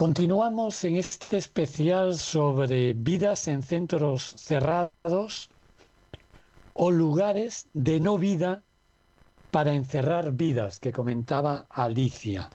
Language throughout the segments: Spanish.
Continuamos en este especial sobre vidas en centros cerrados o lugares de no vida para encerrar vidas, que comentaba Alicia.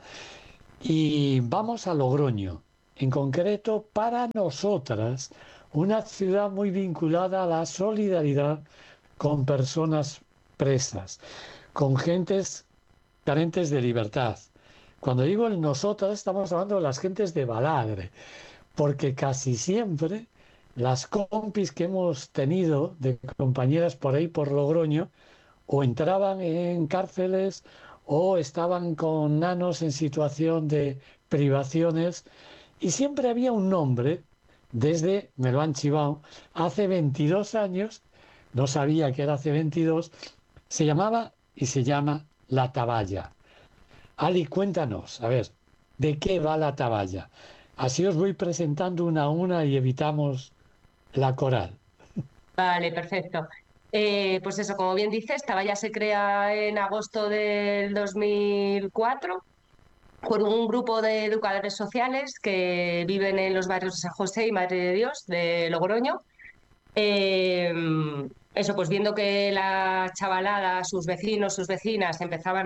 Y vamos a Logroño, en concreto para nosotras, una ciudad muy vinculada a la solidaridad con personas presas, con gentes carentes de libertad. Cuando digo el nosotras, estamos hablando de las gentes de Baladre, porque casi siempre las compis que hemos tenido de compañeras por ahí por Logroño o entraban en cárceles o estaban con nanos en situación de privaciones y siempre había un nombre, desde, me lo han chivado, hace 22 años, no sabía que era hace 22, se llamaba y se llama La Taballa. Ali, cuéntanos, a ver, ¿de qué va La Taballa? Así os voy presentando una a una y evitamos la coral. Vale, perfecto. Pues eso, como bien dices, Tabaya se crea en agosto del 2004 por un grupo de educadores sociales que viven en los barrios de San José y Madre de Dios de Logroño. Eh, Eso, pues viendo que la chavalada, sus vecinos, sus vecinas empezaban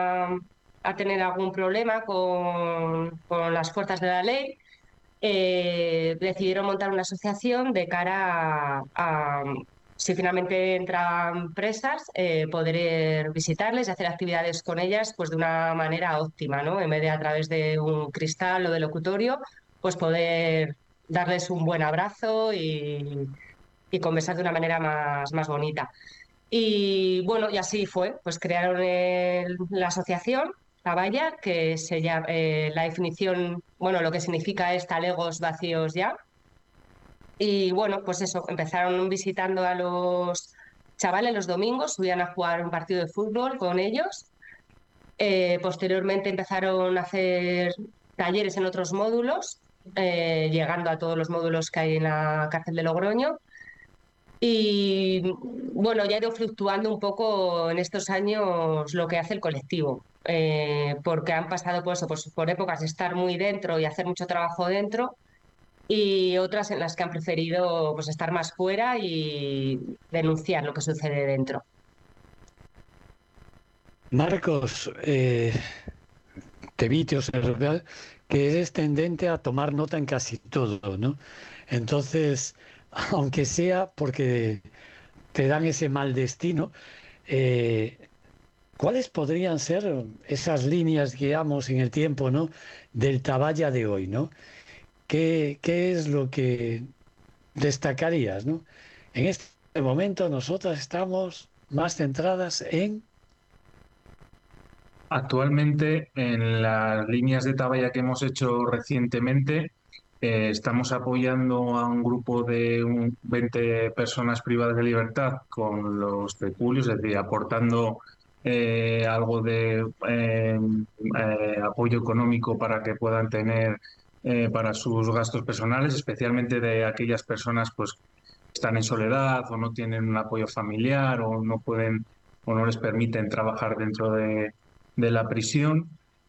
a tener algún problema con las fuerzas de la ley, decidieron montar una asociación de cara si finalmente entran presas, poder visitarles y hacer actividades con ellas pues de una manera óptima, ¿no? En vez de a través de un cristal o de locutorio, pues poder darles un buen abrazo y conversar de una manera más bonita. Y bueno, y así fue, pues crearon la asociación, la Valla, que se llama, la definición, bueno, lo que significa es talegos vacíos ya. Y bueno, pues eso, empezaron visitando a los chavales los domingos, subían a jugar un partido de fútbol con ellos. Posteriormente empezaron a hacer talleres en otros módulos, llegando a todos los módulos que hay en la cárcel de Logroño. Y bueno, ya ha ido fluctuando un poco en estos años lo que hace el colectivo, porque han pasado pues, por épocas de estar muy dentro y hacer mucho trabajo dentro, y otras en las que han preferido pues, estar más fuera y denunciar lo que sucede dentro. Marcos, te vi, te observé que eres tendente a tomar nota en casi todo, ¿no? Entonces, aunque sea porque te dan ese mal destino, eh, ¿cuáles podrían ser esas líneas, digamos, en el tiempo, ¿no? Del Tabaya de hoy, ¿no? ¿Qué es lo que destacarías, ¿no? En este momento nosotras estamos más centradas en... Actualmente, en las líneas de Tabaya que hemos hecho recientemente, estamos apoyando a un grupo de 20 personas privadas de libertad con los peculios, es decir, aportando algo de apoyo económico para que puedan tener para sus gastos personales, especialmente de aquellas personas pues, que están en soledad o no tienen un apoyo familiar o no pueden o no les permiten trabajar dentro de la prisión.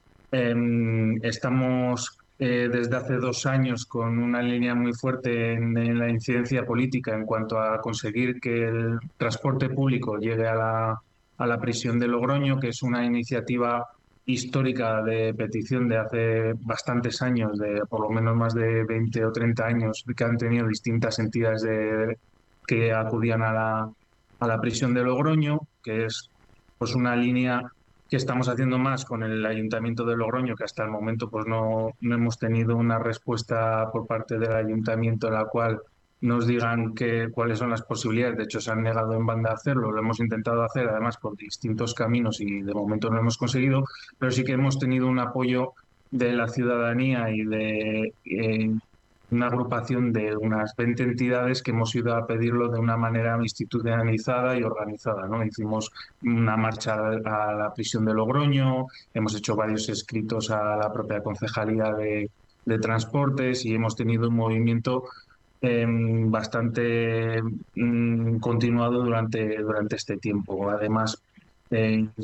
Estamos desde hace 2 años con una línea muy fuerte en la incidencia política en cuanto a conseguir que el transporte público llegue a la prisión de Logroño, que es una iniciativa histórica de petición de hace bastantes años, de por lo menos más de 20 o 30 años, que han tenido distintas entidades que acudían a la prisión de Logroño, que es pues una línea que estamos haciendo más con el Ayuntamiento de Logroño, que hasta el momento pues no hemos tenido una respuesta por parte del Ayuntamiento en la cual nos digan cuáles son las posibilidades. De hecho, se han negado en banda a hacerlo. Lo hemos intentado hacer, además, por distintos caminos y de momento no lo hemos conseguido, pero sí que hemos tenido un apoyo de la ciudadanía y de una agrupación de unas 20 entidades que hemos ido a pedirlo de una manera institucionalizada y organizada, ¿no? Hicimos una marcha a la prisión de Logroño, hemos hecho varios escritos a la propia Concejalía de Transportes y hemos tenido un movimiento bastante continuado durante este tiempo. Además,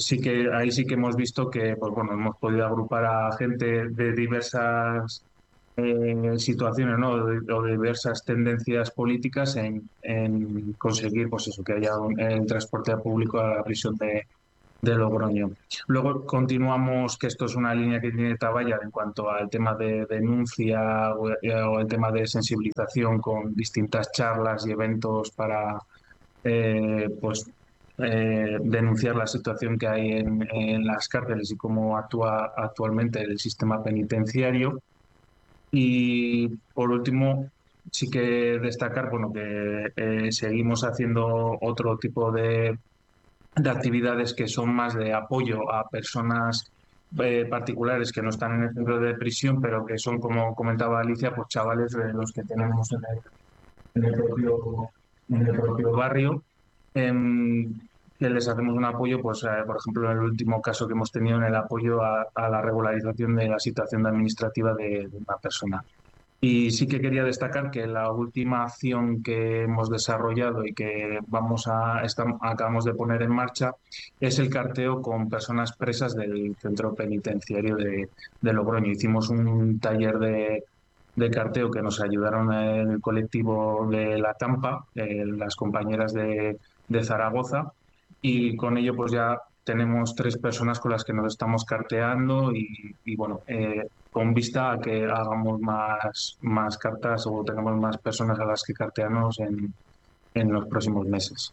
ahí sí que hemos visto que pues bueno, hemos podido agrupar a gente de diversas situaciones, ¿no? O diversas tendencias políticas en conseguir, pues eso, que haya el transporte público a la prisión de Logroño. Luego continuamos, que esto es una línea que tiene Taballa en cuanto al tema de denuncia o el tema de sensibilización con distintas charlas y eventos para pues denunciar la situación que hay en las cárceles y cómo actúa actualmente el sistema penitenciario. Y por último, sí que destacar, bueno, que seguimos haciendo otro tipo de actividades que son más de apoyo a personas particulares que no están en el centro de prisión, pero que son, como comentaba Alicia, pues chavales de los que tenemos en el propio barrio, em, que les hacemos un apoyo, pues por ejemplo, en el último caso que hemos tenido en el apoyo a la regularización de la situación administrativa de una persona. Y sí que quería destacar que la última acción que hemos desarrollado y que acabamos de poner en marcha es el carteo con personas presas del centro penitenciario de Logroño. Hicimos un taller de carteo que nos ayudaron el colectivo de La Tampa, las compañeras de Zaragoza, y con ello pues ya tenemos 3 personas con las que nos estamos carteando y bueno, con vista a que hagamos más cartas o tengamos más personas a las que cartearnos en los próximos meses.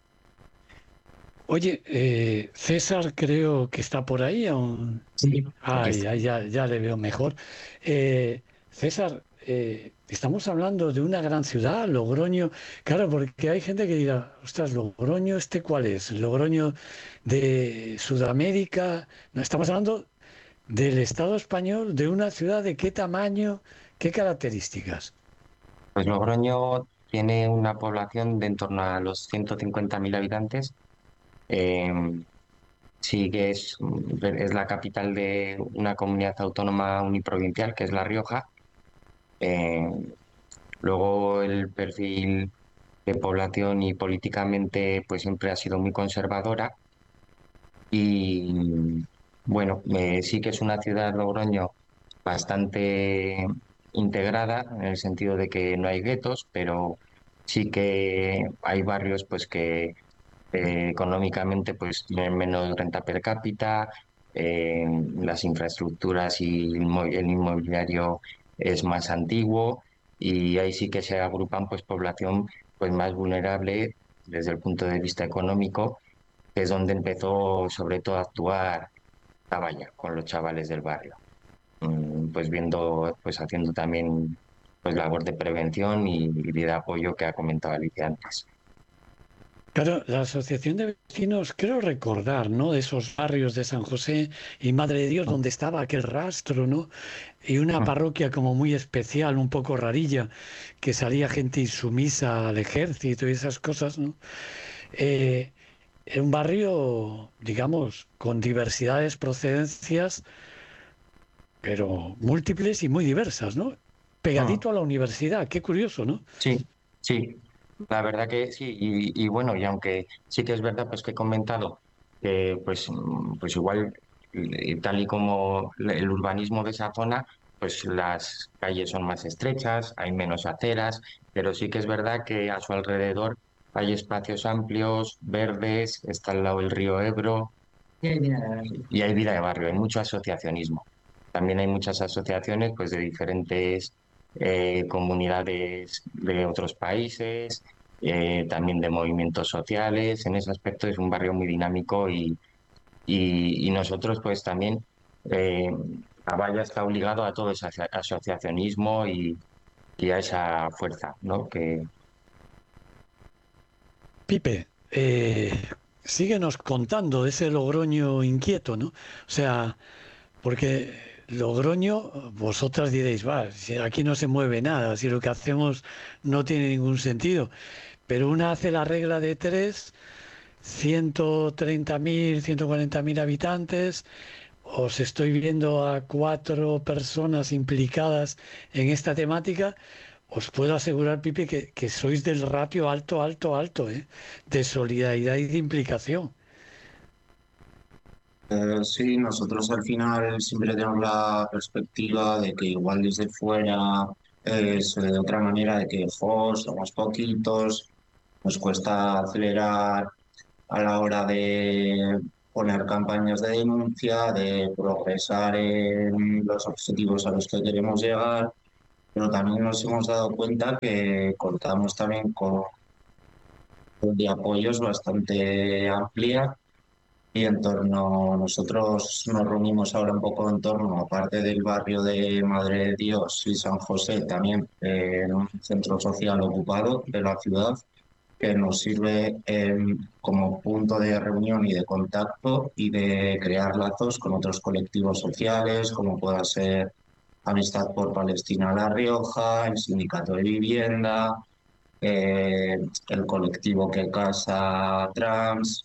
Oye, César creo que está por ahí aún. Sí, aquí Ay, está. ay, ya le veo mejor. César, estamos hablando de una gran ciudad, Logroño. Claro, porque hay gente que dirá, ostras, Logroño, ¿este cuál es? Logroño de Sudamérica. No, estamos hablando del Estado español, de una ciudad de qué tamaño, qué características. Pues Logroño tiene una población de en torno a los 150.000 habitantes. Eh, sí que es la capital de una comunidad autónoma uniprovincial, que es La Rioja. Eh, Luego el perfil de población y políticamente pues siempre ha sido muy conservadora y bueno, sí que es una ciudad, Logroño, bastante integrada en el sentido de que no hay guetos, pero sí que hay barrios pues que económicamente pues tienen menos renta per cápita, las infraestructuras y el inmobiliario es más antiguo y ahí sí que se agrupan pues población pues más vulnerable desde el punto de vista económico, que es donde empezó sobre todo a actuar Taballa con los chavales del barrio. Pues viendo, pues haciendo también pues labor de prevención y de apoyo que ha comentado Alicia antes. Claro, la Asociación de Vecinos, creo recordar, ¿no? De esos barrios de San José y Madre de Dios, donde estaba aquel rastro, ¿no? Y una parroquia como muy especial, un poco rarilla, que salía gente insumisa al ejército y esas cosas, ¿no? Eh, Era un barrio, digamos, con diversidades, procedencias, pero múltiples y muy diversas, ¿no? Mm. Pegadito a la universidad, qué curioso, ¿no? Sí, sí, la verdad que sí, y bueno, y aunque sí que es verdad pues que he comentado que pues igual tal y como el urbanismo de esa zona, pues las calles son más estrechas, hay menos aceras, pero sí que es verdad que a su alrededor hay espacios amplios, verdes, está al lado el río Ebro y hay vida de barrio, hay mucho asociacionismo. También hay muchas asociaciones pues de diferentes comunidades de otros países, también de movimientos sociales. En ese aspecto es un barrio muy dinámico y nosotros pues también, eh, Avalla está obligado a todo ese asociacionismo y a esa fuerza, ¿no? Pipe, síguenos contando de ese Logroño inquieto, ¿no? O sea, porque Logroño, vosotras diréis, va, si aquí no se mueve nada, si lo que hacemos no tiene ningún sentido, pero una hace la regla de tres, 130.000, 140.000 habitantes, os estoy viendo a 4 personas implicadas en esta temática. Os puedo asegurar, Pipe, que sois del ratio alto, alto, alto, ¿eh? De solidaridad y de implicación. Sí, nosotros al final siempre tenemos la perspectiva de que igual desde fuera es de otra manera, de que somos poquitos, nos cuesta acelerar a la hora de poner campañas de denuncia, de progresar en los objetivos a los que queremos llegar, pero también nos hemos dado cuenta que contamos también con de apoyos bastante amplia y en torno, nosotros nos reunimos ahora un poco en torno, aparte del barrio de Madre de Dios y San José, también en un centro social ocupado de la ciudad que nos sirve como punto de reunión y de contacto y de crear lazos con otros colectivos sociales, como pueda ser Amistad por Palestina La Rioja, el Sindicato de Vivienda, eh, el colectivo que casa trans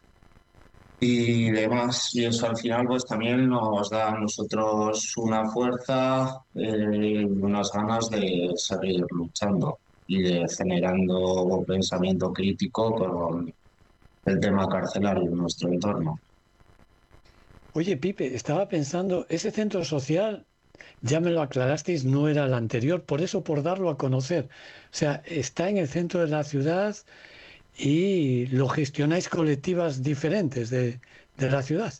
y demás. Y eso al final pues también nos da a nosotros una fuerza y unas ganas de seguir luchando y de generando pensamiento crítico con el tema carcelario en nuestro entorno. Oye, Pipe, estaba pensando, ese centro social, ya me lo aclarasteis, no era el anterior, por eso por darlo a conocer. O sea, está en el centro de la ciudad y lo gestionáis colectivas diferentes de la ciudad.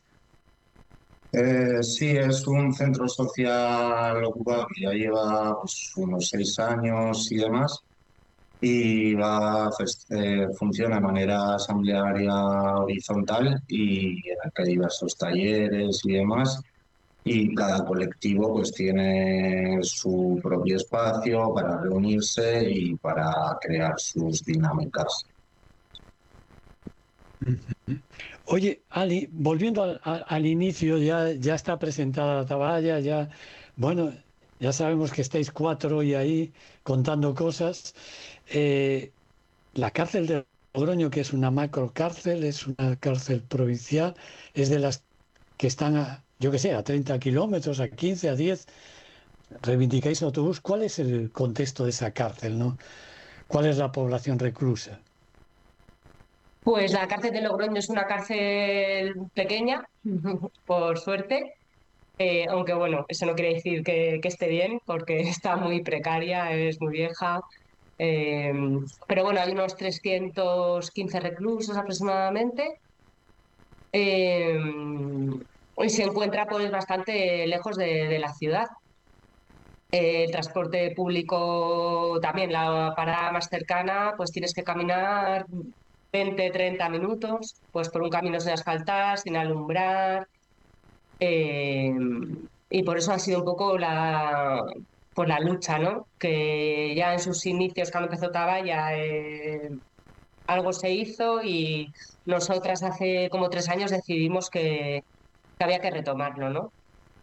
Sí, es un centro social ocupado que ya lleva pues, unos 6 años y demás. Y funciona de manera asamblearia horizontal y en el que hay diversos talleres y demás. Y cada colectivo pues tiene su propio espacio para reunirse y para crear sus dinámicas. Oye, Ali, volviendo al inicio, ya está presentada la Atalaya, ya, bueno, ya sabemos que estáis cuatro hoy ahí contando cosas. Eh, la cárcel de Logroño, que es una macro cárcel, es una cárcel provincial, es de las que están yo qué sé, a 30 kilómetros, a 15, a 10. Reivindicáis autobús. ¿Cuál es el contexto de esa cárcel, no? ¿Cuál es la población reclusa? Pues la cárcel de Logroño es una cárcel pequeña, por suerte, aunque bueno, eso no quiere decir que esté bien, porque está muy precaria, es muy vieja. eh, pero bueno, hay unos 315 reclusos aproximadamente. eh, y se encuentra pues bastante lejos de la ciudad. El transporte público también, la parada más cercana, pues tienes que caminar 20, 30 minutos, pues por un camino sin asfaltar, sin alumbrar. eh, y por eso ha sido un poco pues la lucha, ¿no? Que ya en sus inicios, cuando empezó Tabaya, algo se hizo y nosotras hace como 3 años decidimos que había que retomarlo, ¿no?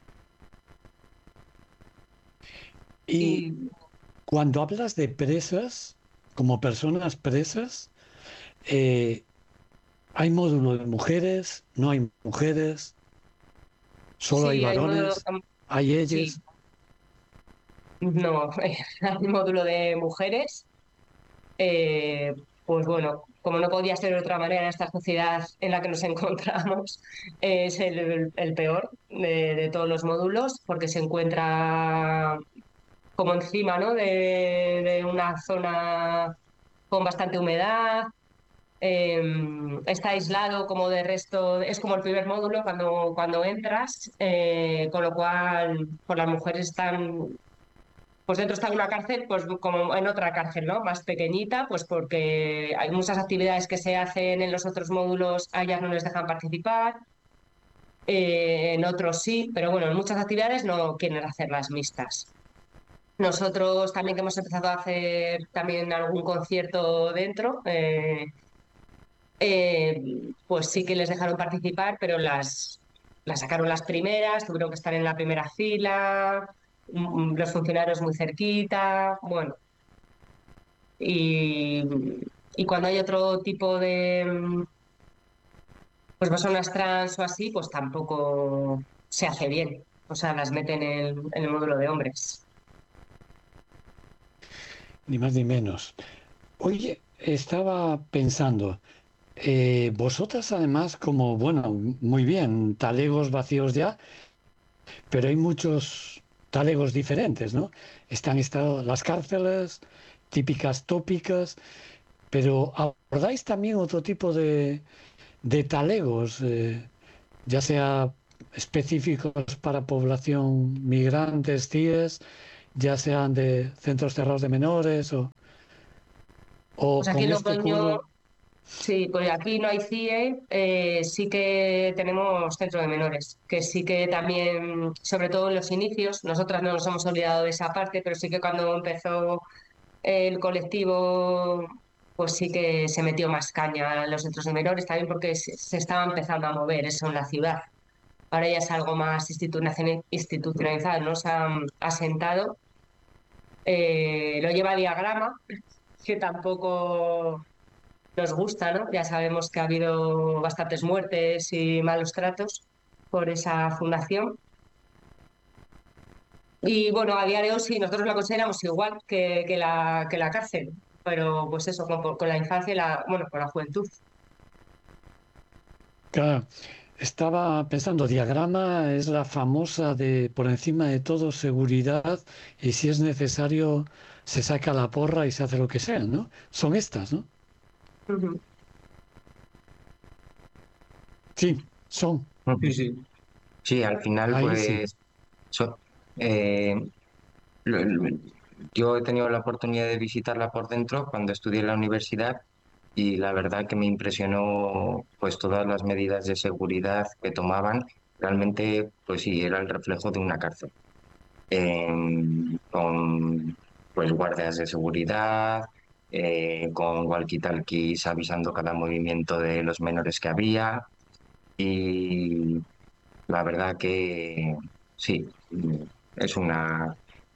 Y Y cuando hablas de presas, como personas presas, eh, ¿hay módulo de mujeres? ¿No hay mujeres? ¿Solo hay sí, hay módulo, varones? ¿Hay sí, ellas? no, hay un módulo de mujeres. eh, pues bueno, como no podía ser de otra manera en esta sociedad en la que nos encontramos, es el peor de todos los módulos porque se encuentra como encima, ¿no? de una zona con bastante humedad. Está aislado como de resto, es como el primer módulo cuando entras, con lo cual pues las mujeres están, pues dentro está una cárcel, pues como en otra cárcel, ¿no? Más pequeñita, pues porque hay muchas actividades que se hacen en los otros módulos, a ellas no les dejan participar, en otros sí, pero bueno, en muchas actividades no quieren hacerlas mixtas. Nosotros también que hemos empezado a hacer también algún concierto dentro, pues sí que les dejaron participar, pero las sacaron las primeras, tuvieron que estar en la primera fila, los funcionarios muy cerquita, bueno, y, y cuando hay otro tipo de pues personas trans o así, pues tampoco se hace bien, o sea, las meten en el módulo de hombres. Ni más ni menos. Oye, estaba pensando, Vosotras además, como, bueno, muy bien, talegos vacíos ya, pero hay muchos talegos diferentes, ¿no? Están las cárceles típicas, tópicas, pero abordáis también otro tipo de talegos, ya sea específicos para población migrantes, CIES, ya sean de centros cerrados de menores o Pues aquí con en este Logroño, curro. sí, pues aquí no hay CIE, sí que tenemos centro de menores, que sí que también, sobre todo en los inicios, nosotras no nos hemos olvidado de esa parte, pero sí que cuando empezó el colectivo, pues sí que se metió más caña en los centros de menores, también porque se estaba empezando a mover eso en la ciudad. Ahora ya es algo más institucionalizado, ¿no? Se ha asentado. Lo lleva Diagrama, que tampoco nos gusta, ¿no? Ya sabemos que ha habido bastantes muertes y malos tratos por esa fundación. Y bueno, a día de hoy sí, nosotros la consideramos igual que la cárcel, pero pues eso, con la infancia y bueno, con la juventud. Claro, estaba pensando, diagrama es la famosa de por encima de todo seguridad y si es necesario se saca la porra y se hace lo que sea, ¿no? Son estas, ¿no? Ujú. Sí, son. Sí, sí. Sí, al final, Ahí sí. pues, so- eh, lo- lo- yo he tenido la oportunidad de visitarla por dentro cuando estudié en la universidad y la verdad que me impresionó pues todas las medidas de seguridad que tomaban. Realmente, pues sí, era el reflejo de una cárcel. Con pues guardias de seguridad, con walkie-talkies avisando cada movimiento de los menores que había y la verdad que sí, es una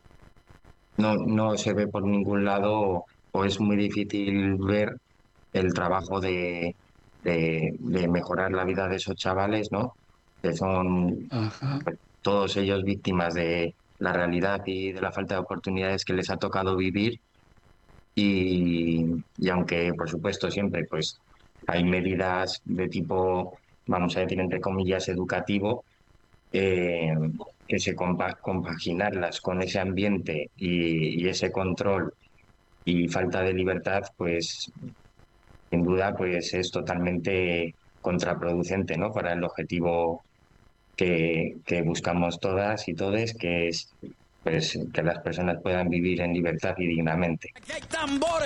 no se ve por ningún lado o es muy difícil ver el trabajo de mejorar la vida de esos chavales, ¿no? Que son Ajá. todos ellos víctimas de la realidad y de la falta de oportunidades que les ha tocado vivir y aunque por supuesto siempre pues hay medidas de tipo, vamos a decir entre comillas, educativo, eh, que se compaginarlas con ese ambiente y ese control y falta de libertad, pues sin duda pues es totalmente contraproducente, ¿no? Para el objetivo que buscamos todas y todes, que es pues, que las personas puedan vivir en libertad y dignamente.